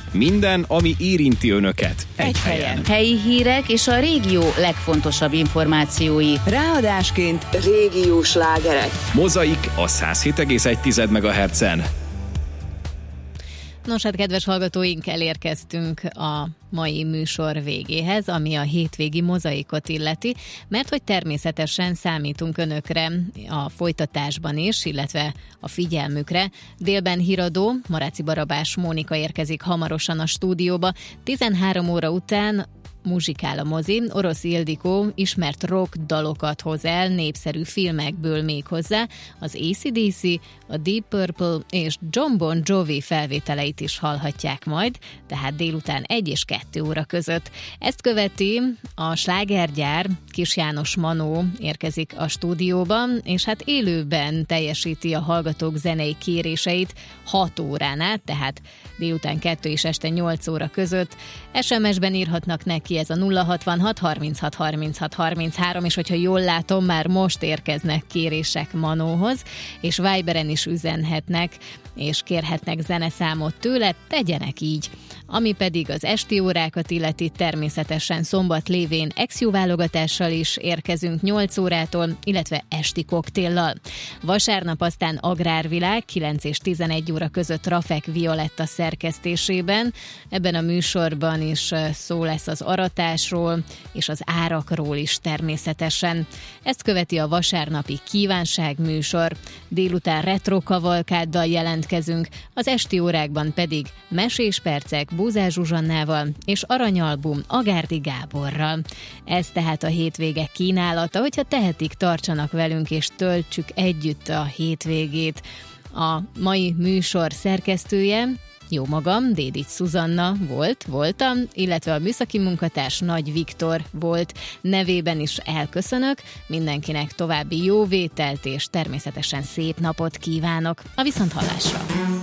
Minden, ami érinti önöket. Egy helyen. Helyi hírek és a régió legfontosabb információi. Ráadásként régiós slágerek. Mozaik a 107,1 MHz-en. Nos, hát kedves hallgatóink, elérkeztünk a mai műsor végéhez, ami a hétvégi mozaikot illeti, mert hogy természetesen számítunk önökre a folytatásban is, illetve a figyelmükre. Délben híradó, Maráci Barabás Mónika érkezik hamarosan a stúdióba. 13 óra után muzsikál a mozi, Orosz Ildikó ismert rock dalokat hoz el, népszerű filmekből még hozzá, az AC/DC, a Deep Purple és John Bon Jovi felvételeit is hallhatják majd, tehát délután 1 és 2 óra között. Ezt követi a slágergyár, Kis János Manó érkezik a stúdióba, és hát élőben teljesíti a hallgatók zenei kéréseit 6 órán át, tehát délután 2 és este 8 óra között. SMS-ben írhatnak neki, ez a 066 36 36 33, és hogyha jól látom, már most érkeznek kérések Manóhoz, és Viberen is üzenhetnek, és kérhetnek zeneszámot tőle, tegyenek így. Ami pedig az esti órákat illeti, természetesen szombat lévén ex-jó válogatással is érkezünk 8 órától, illetve esti koktéllal. Vasárnap aztán Agrárvilág 9 és 11 óra között Rafek Violetta szerkesztésében. Ebben a műsorban is szó lesz az aratásról és az árakról is természetesen. Ezt követi a vasárnapi kívánság műsor. Délután retro kavalkáddal jelentkezünk, az esti órákban pedig mesés percek Búzás Zsuzsannával és aranyalbum Agárdi Gáborral. Ez tehát a hétvége kínálata, hogyha tehetik, tartsanak velünk és töltsük együtt a hétvégét. A mai műsor szerkesztője jó magam, Dédics Szuzanna voltam, illetve a műszaki munkatárs Nagy Viktor volt. Nevében is elköszönök, mindenkinek további jó vételt és természetesen szép napot kívánok. A viszonthallásra!